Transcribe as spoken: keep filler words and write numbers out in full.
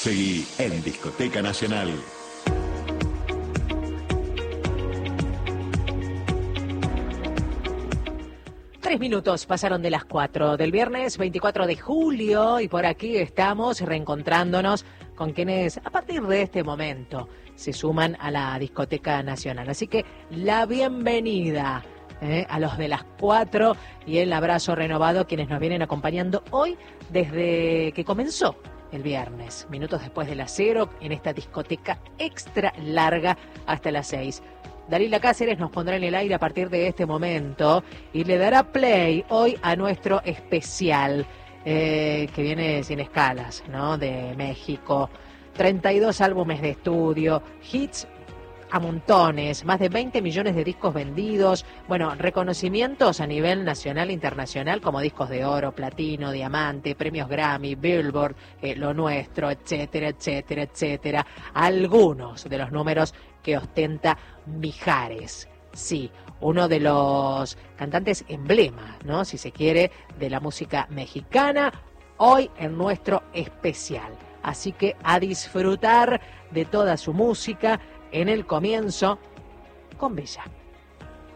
Seguí en Discoteca Nacional. Tres minutos pasaron de las cuatro del viernes veinticuatro de julio y por aquí estamos reencontrándonos con quienes a partir de este momento se suman a la Discoteca Nacional. Así que la bienvenida eh, a los de las cuatro y el abrazo renovado a quienes nos vienen acompañando hoy desde que comenzó el viernes, minutos después de las cero, en esta discoteca extra larga hasta las seis. Dalila Cáceres nos pondrá en el aire a partir de este momento y le dará play hoy a nuestro especial eh, que viene sin escalas, ¿no? De México. treinta y dos álbumes de estudio, hits a montones, más de veinte millones de discos vendidos, bueno, reconocimientos a nivel nacional e internacional como discos de oro, platino, diamante, premios Grammy, Billboard, eh, Lo Nuestro, etcétera, etcétera, etcétera. Algunos de los números que ostenta Mijares. Sí, uno de los cantantes emblema, ¿no? Si se quiere, de la música mexicana, hoy en nuestro especial. Así que a disfrutar de toda su música en el comienzo con Bella.